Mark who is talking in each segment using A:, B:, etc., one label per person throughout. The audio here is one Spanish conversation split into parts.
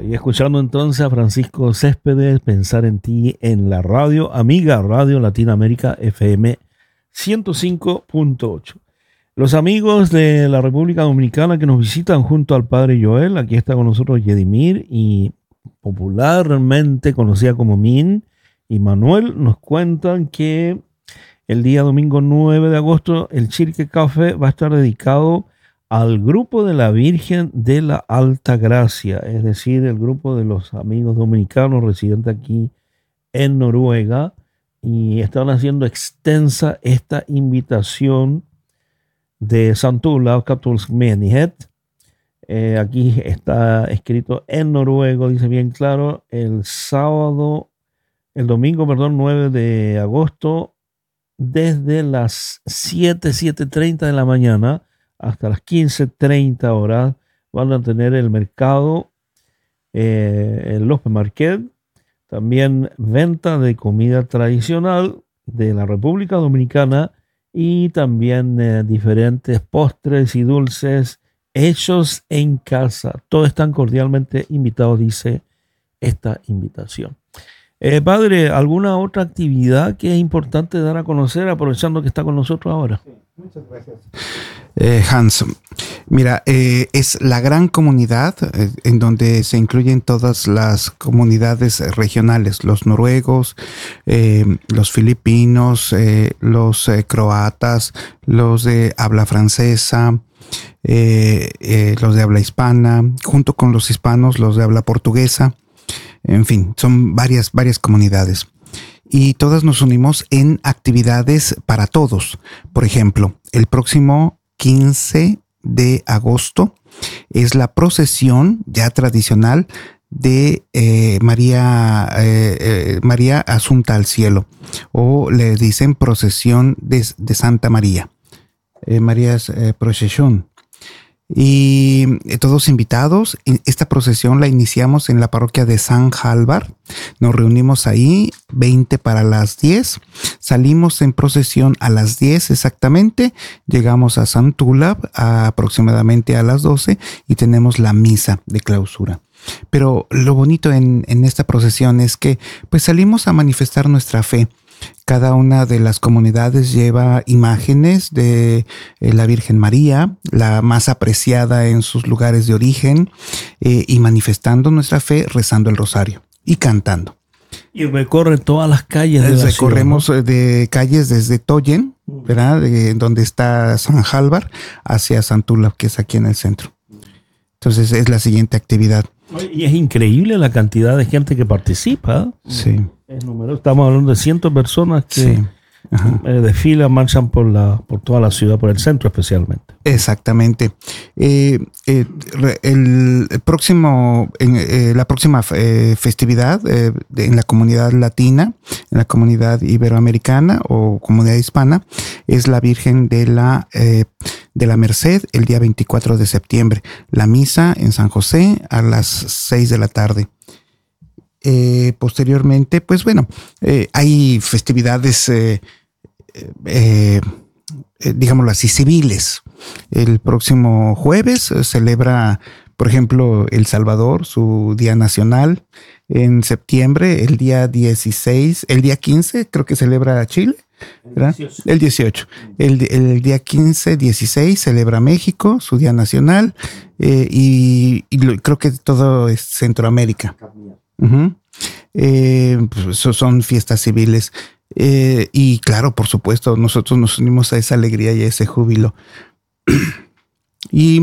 A: Y escuchando entonces a Francisco Céspedes, Pensar en ti en la radio, amiga Radio Latinoamérica FM 105.8. Los amigos de la República Dominicana que nos visitan junto al Padre Joel, aquí está con nosotros Yedimir y popularmente conocida como Min y Manuel, nos cuentan que el día domingo 9 de agosto el Chirque Café va a estar dedicado al grupo de la Virgen de la Alta Gracia, es decir, el grupo de los amigos dominicanos residentes aquí en Noruega, y están haciendo extensa esta invitación de Sankt Olav Katolsk Menighet. Aquí está escrito en noruego, dice bien claro, el domingo 9 de agosto, desde las 7:30 de la mañana hasta las 15:30 horas, van a tener el mercado, el Loppemarket, también venta de comida tradicional de la República Dominicana y también diferentes postres y dulces hechos en casa. Todos están cordialmente invitados, dice esta invitación. Padre, ¿alguna otra actividad que es importante dar a conocer, aprovechando que está con nosotros ahora?
B: Sí, muchas gracias. Hans, mira, es la gran comunidad en donde se incluyen todas las comunidades regionales, los noruegos, los filipinos, los croatas, los de habla francesa, los de habla hispana, junto con los hispanos, los de habla portuguesa. En fin, son varias comunidades. Y todas nos unimos en actividades para todos. Por ejemplo, el próximo 15 de agosto es la procesión ya tradicional de María Asunta al Cielo, o le dicen procesión de Santa María. María's Procession. Y todos invitados. Esta procesión la iniciamos en la parroquia de San Halvar. Nos reunimos ahí 20 para las 10. Salimos en procesión a las 10 exactamente. Llegamos a Sankt Olav aproximadamente a las 12 y tenemos la misa de clausura. Pero lo bonito en esta procesión es que pues salimos a manifestar nuestra fe. Cada una de las comunidades lleva imágenes de la Virgen María, la más apreciada en sus lugares de origen, y manifestando nuestra fe, rezando el rosario y cantando.
A: Y recorre todas las calles de la ciudad.
B: Recorremos de calles desde Tollen, ¿verdad? Donde está San Halvar, hacia Sankt Olav, que es aquí en el centro. Entonces es la siguiente actividad.
A: Y es increíble la cantidad de gente que participa.
B: Sí.
A: Estamos hablando de cientos de personas que
B: sí.
A: desfilan, marchan por toda la ciudad, por el centro especialmente.
B: Exactamente. La próxima festividad en la comunidad latina, en la comunidad iberoamericana o comunidad hispana, es la Virgen de la Merced, el día 24 de septiembre. La misa en San José a las 6 de la tarde. Posteriormente, pues bueno, hay festividades, digámoslo así, civiles. El próximo jueves celebra, por ejemplo, El Salvador, su Día Nacional. En septiembre, el día 16, el día 15, creo que celebra Chile, ¿verdad? El 18. El día 15, 16 celebra México, su Día Nacional, y creo que todo es Centroamérica. Uh-huh. Pues son fiestas civiles, y claro, por supuesto, nosotros nos unimos a esa alegría y a ese júbilo. Y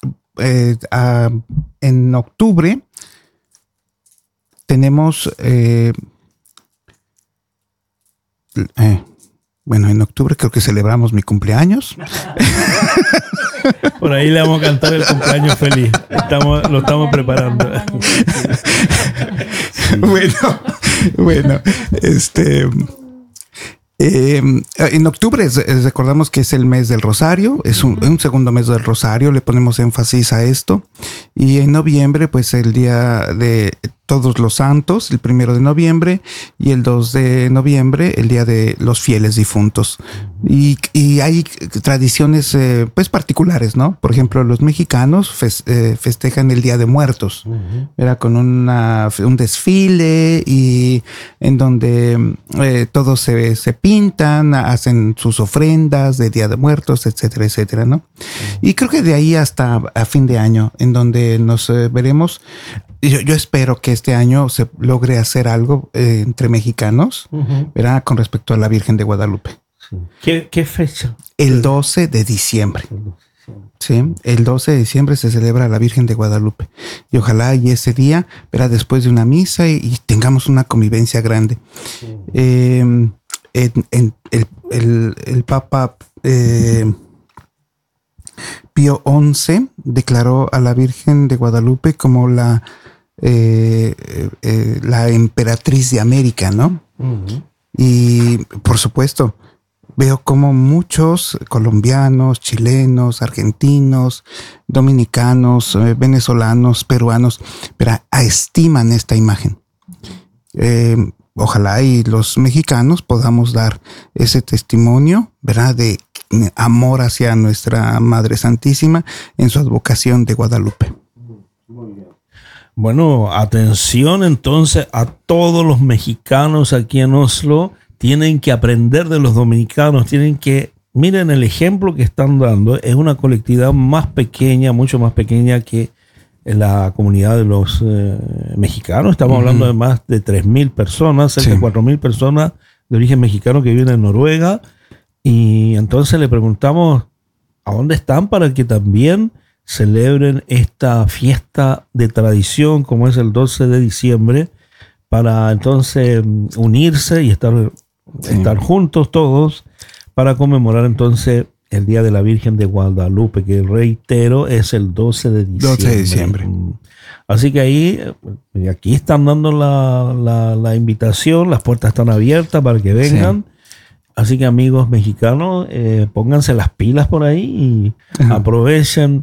B: en octubre tenemos bueno, en octubre creo que celebramos mi cumpleaños.
A: Por ahí le vamos a cantar el cumpleaños feliz. Lo estamos preparando.
B: Bueno, En octubre recordamos que es el mes del Rosario, es un segundo mes del Rosario, le ponemos énfasis a esto. Y en noviembre, pues el día de Todos los Santos, el 1 de noviembre, y el 2 de noviembre, el día de los fieles difuntos. Y hay tradiciones pues particulares, ¿no? Por ejemplo, los mexicanos festejan el Día de Muertos, era con un desfile y en donde todos se pintan, hacen sus ofrendas de Día de Muertos, etcétera, etcétera, ¿no? Y creo que de ahí hasta a fin de año, en donde nos veremos. Yo espero que este año se logre hacer algo entre mexicanos, ¿verdad? Con respecto a la Virgen de Guadalupe.
A: Sí. ¿Qué fecha?
B: El 12 de diciembre. Sí, el 12 de diciembre se celebra la Virgen de Guadalupe. Y ojalá y ese día, ¿verdad? Después de una misa y tengamos una convivencia grande. El Papa Pío XI declaró a la Virgen de Guadalupe como la emperatriz de América, ¿no? Y por supuesto, veo como muchos colombianos, chilenos, argentinos, dominicanos, venezolanos, peruanos, pero estiman esta imagen. Ojalá y los mexicanos podamos dar ese testimonio, ¿verdad? De amor hacia nuestra Madre Santísima en su advocación de Guadalupe.
A: Muy bien. Bueno, atención entonces a todos los mexicanos aquí en Oslo. Tienen que aprender de los dominicanos, miren el ejemplo que están dando. Es una colectividad más pequeña, mucho más pequeña que la comunidad de los mexicanos. Estamos hablando de más de 3.000 personas, cerca de 4.000 personas de origen mexicano que viven en Noruega. Y entonces le preguntamos a dónde están para que también celebren esta fiesta de tradición como es el 12 de diciembre, para entonces unirse y estar juntos todos para conmemorar entonces el Día de la Virgen de Guadalupe, que reitero es el 12 de diciembre.
B: 12 de diciembre.
A: Así que aquí están dando la invitación, las puertas están abiertas para que vengan. Sí. Así que amigos mexicanos, pónganse las pilas por ahí y aprovechen.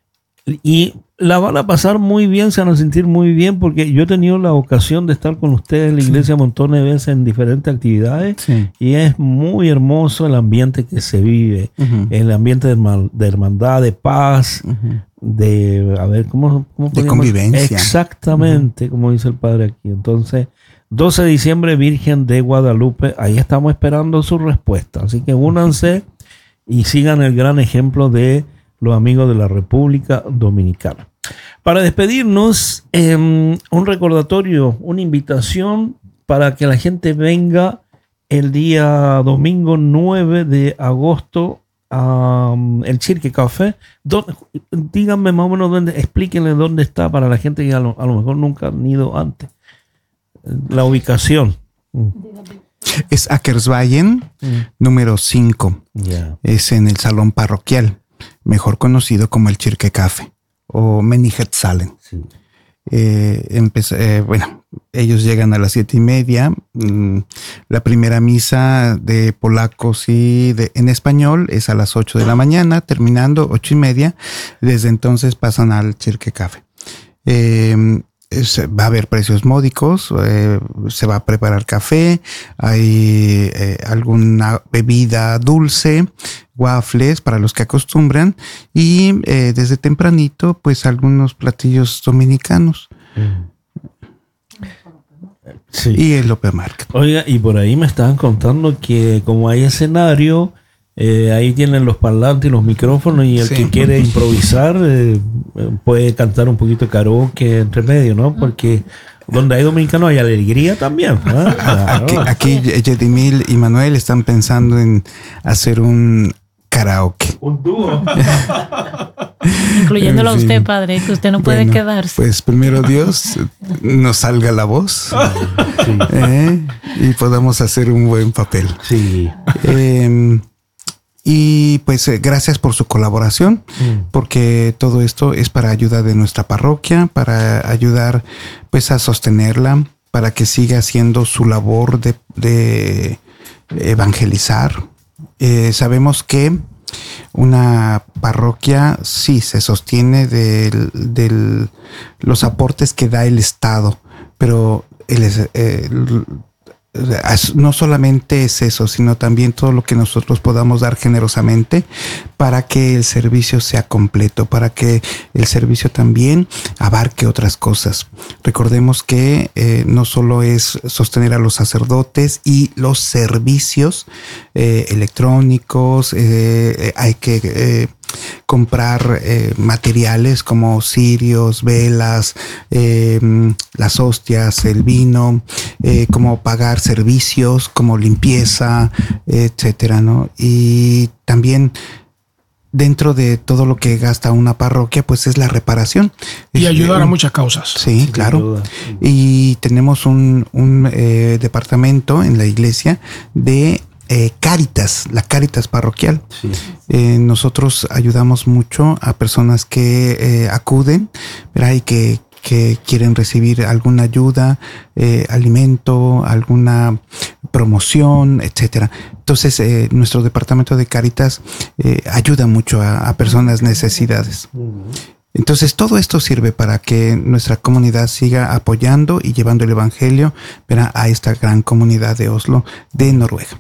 A: Y la van a pasar muy bien, se van a sentir muy bien, porque yo he tenido la ocasión de estar con ustedes en la iglesia montones de veces en diferentes actividades y es muy hermoso el ambiente que se vive, el ambiente de hermandad, de paz, de, a ver, ¿cómo
B: de convivencia.
A: Exactamente, como dice el Padre aquí. Entonces, 12 de diciembre, Virgen de Guadalupe, ahí estamos esperando su respuesta. Así que únanse y sigan el gran ejemplo de los amigos de la República Dominicana. Para despedirnos, un recordatorio, una invitación para que la gente venga el día domingo 9 de agosto a el Cirque Café. Díganme más o menos dónde, explíquenle dónde está para la gente que a lo mejor nunca han ido antes. La ubicación.
B: Es Akersvallen, número 5.
A: Yeah.
B: Es en el salón parroquial, mejor conocido como el Cirque Café o Menighetssalen.
A: Sí.
B: Bueno, ellos llegan a las 7:30. La primera misa de polacos y en español es a las 8 de la mañana, terminando 8:30. Desde entonces pasan al Cirque Café. Va a haber precios módicos, se va a preparar café, hay alguna bebida dulce, waffles para los que acostumbran y desde tempranito pues algunos platillos dominicanos.
A: Sí.
B: Y el Open Market.
A: Oiga, y por ahí me estaban contando que como hay escenario, ahí tienen los parlantes y los micrófonos y el que quiere improvisar puede cantar un poquito de karaoke entre medio, ¿no? Porque donde hay dominicanos hay alegría también, ¿no? Claro.
B: Aquí Yedimil y Manuel están pensando en hacer un karaoke.
A: Un dúo.
C: Incluyéndolo a usted, padre, que usted no puede quedarse.
B: Pues primero Dios nos salga la voz y podamos hacer un buen papel.
A: Sí.
B: Y pues gracias por su colaboración, porque todo esto es para ayuda de nuestra parroquia, para ayudar pues a sostenerla, para que siga haciendo su labor de evangelizar. Sabemos que una parroquia sí se sostiene de los aportes que da el Estado, pero no solamente es eso, sino también todo lo que nosotros podamos dar generosamente para que el servicio sea completo, para que el servicio también abarque otras cosas. Recordemos que no solo es sostener a los sacerdotes y los servicios electrónicos, hay que comprar materiales como cirios, velas, las hostias, el vino, como pagar servicios como limpieza, etcétera, ¿no? Y también dentro de todo lo que gasta una parroquia, pues es la reparación.
D: Y ayudar a muchas causas.
B: Sí, claro. Y tenemos un departamento en la iglesia de Cáritas, la Cáritas parroquial. Sí. Nosotros ayudamos mucho a personas que acuden, ¿verdad? Y que quieren recibir alguna ayuda, alimento, alguna promoción, etcétera. Entonces, nuestro departamento de Cáritas ayuda mucho a personas necesitadas. Entonces, todo esto sirve para que nuestra comunidad siga apoyando y llevando el evangelio, ¿verdad?, a esta gran comunidad de Oslo, de Noruega.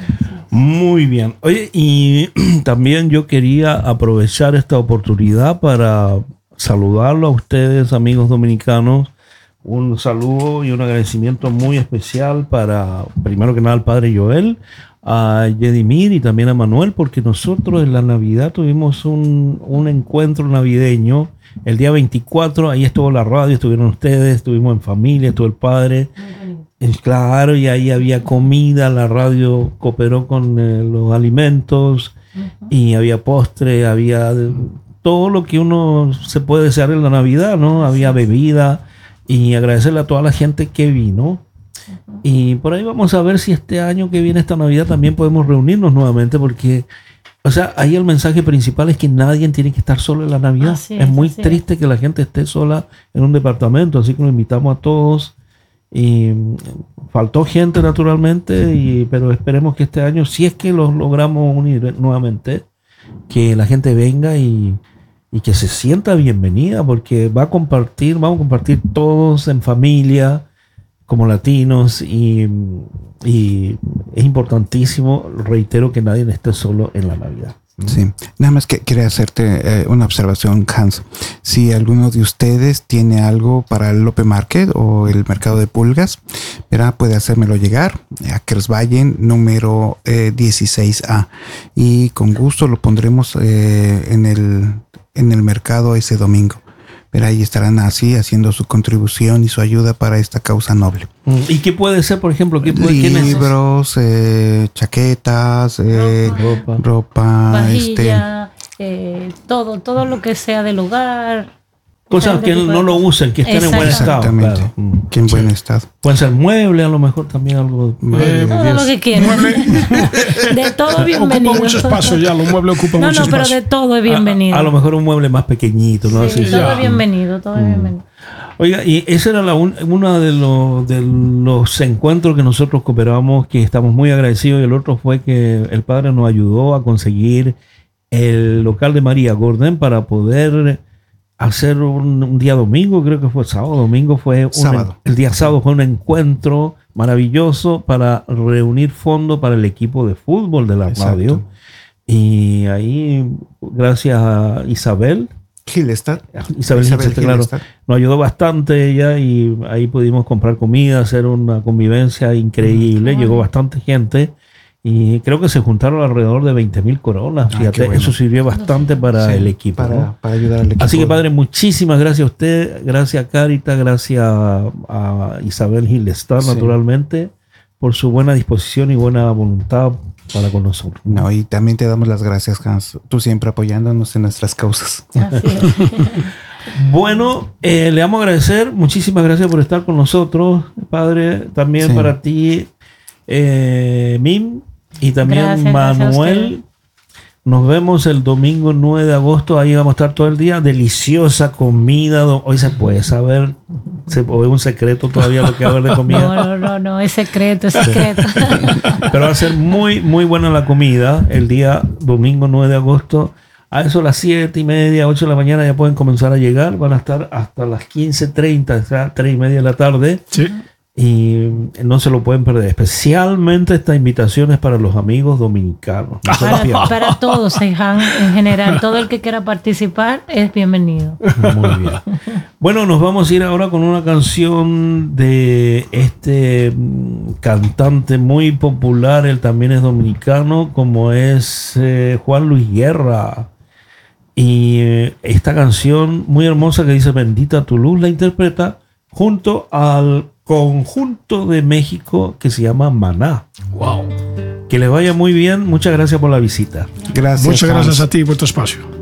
A: Muy bien. Oye, y también yo quería aprovechar esta oportunidad para saludarlo a ustedes, amigos dominicanos. Un saludo y un agradecimiento muy especial para, primero que nada, al padre Joel, a Yedimir y también a Manuel, porque nosotros en la Navidad tuvimos un encuentro navideño el día 24. Ahí estuvo la radio, estuvieron ustedes, estuvimos en familia, estuvo el padre. Claro, y ahí había comida, la radio cooperó con los alimentos, y había postre, había todo lo que uno se puede desear en la Navidad, ¿no? Había bebida, y agradecerle a toda la gente que vino. Y por ahí vamos a ver si este año que viene, esta Navidad, también podemos reunirnos nuevamente, porque, o sea, ahí el mensaje principal es que nadie tiene que estar solo en la Navidad. Es muy triste que la gente esté sola en un departamento, así que nos invitamos a todos. Y faltó gente naturalmente, pero esperemos que este año, si es que los logramos unir nuevamente, que la gente venga y que se sienta bienvenida, porque vamos a compartir todos en familia como latinos, y es importantísimo, reitero, que nadie esté solo en la Navidad.
B: Sí, nada más que quería hacerte una observación, Hans. Si alguno de ustedes tiene algo para el Lope Market o el mercado de pulgas, ¿verdad?, puede hacérmelo llegar a Kersvallen número 16A, y con gusto lo pondremos en el mercado ese domingo. Pero ahí estarán así haciendo su contribución y su ayuda para esta causa noble.
A: ¿Y qué puede ser, por ejemplo?
B: Libros, chaquetas, ropa,
C: vajilla, todo lo que sea del hogar.
A: Cosas que no lo usen, que estén en buen estado.
B: Exactamente, claro. Que en buen estado.
A: Pueden ser muebles, a lo mejor también algo.
C: Todo lo que quieran. De todo bienvenido.
D: Ocupa mucho espacio ya, los muebles ocupan mucho espacio.
C: No, pero de todo es bienvenido.
A: A lo mejor un mueble más pequeñito, ¿no?
C: Sí, todo es bienvenido, todo es bienvenido.
A: Oiga, y ese era uno de los encuentros que nosotros cooperamos, que estamos muy agradecidos, y el otro fue que el padre nos ayudó a conseguir el local de María Gordon para poder hacer un día domingo, creo que fue domingo fue el día sábado fue un encuentro maravilloso para reunir fondos para el equipo de fútbol de la radio. Y ahí, gracias a Isabel Gilestad, claro, nos ayudó bastante ella, y ahí pudimos comprar comida, hacer una convivencia increíble. Llegó bastante gente. Y creo que se juntaron alrededor de 20,000 coronas. Fíjate, bueno. Eso sirvió bastante para el equipo. Para ayudar al equipo. Así que, padre, muchísimas gracias a usted, gracias a Cáritas, gracias a Isabel Gilestad, naturalmente, por su buena disposición y buena voluntad para con nosotros.
B: No, y también te damos las gracias, Hans. Tú siempre apoyándonos en nuestras causas.
C: Así es.
A: Bueno, le vamos a agradecer. Muchísimas gracias por estar con nosotros, padre. También para ti, Mim. Y también Manuel. Nos vemos el domingo 9 de agosto. Ahí vamos a estar todo el día. Deliciosa comida. Hoy se puede saber ¿O es un secreto todavía lo que va a haber de comida?
C: No, es secreto, es secreto.
A: Pero va a ser muy, muy buena la comida el día domingo 9 de agosto. A eso a las 7:30, 8 de la mañana ya pueden comenzar a llegar. Van a estar hasta las 15:30, o sea, 3:30 de la tarde.
D: Sí.
A: Y no se lo pueden perder. Especialmente esta invitación es para los amigos dominicanos. No
C: para todos, en general. Todo el que quiera participar es bienvenido.
A: Muy bien. Bueno, nos vamos a ir ahora con una canción de este cantante muy popular. Él también es dominicano, como es Juan Luis Guerra. Y esta canción muy hermosa que dice Bendita tu luz la interpreta junto al conjunto de México que se llama Maná.
D: Wow.
A: Que les vaya muy bien. Muchas gracias por la visita.
B: Gracias.
D: Muchas gracias a ti por tu espacio.